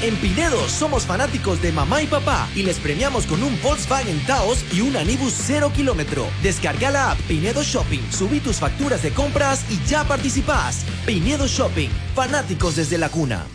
En Pinedo somos fanáticos de mamá y papá y les premiamos con un Volkswagen Taos y un Anibus 0 kilómetro. Descarga la app Pinedo Shopping, subí tus facturas de compras y ya participás. Pinedo Shopping, fanáticos desde la cuna.